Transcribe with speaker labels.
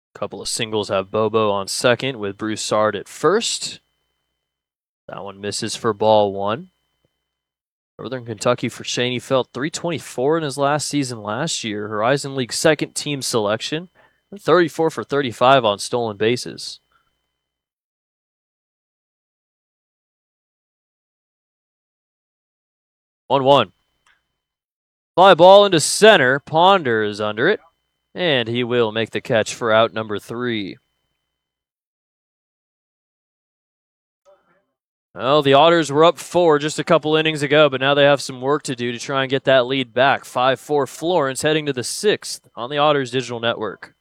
Speaker 1: Couple of singles have Bobo on second with Broussard at first. That one misses for ball one. Northern Kentucky for Shaney Felt 324 in his last season last year. Horizon League second team selection. 34 for 35 on stolen bases. 1-1. Fly ball into center. Ponder is under it. And he will make the catch for out number 3. Well, the Otters were up 4 just a couple innings ago, but now they have some work to do to try and get that lead back. 5-4 Florence heading to the 6th on the Otters Digital Network.